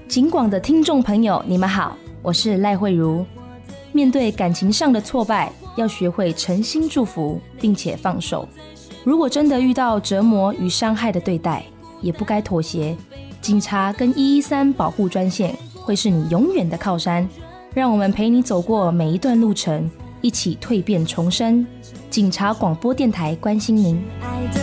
警广的听众朋友，你们好，我是赖慧如。面对感情上的挫败，要学会诚心祝福，并且放手。如果真的遇到折磨与伤害的对待，也不该妥协。警察跟113保护专线会是你永远的靠山，让我们陪你走过每一段路程，一起蜕变重生。警察广播电台关心您。爱的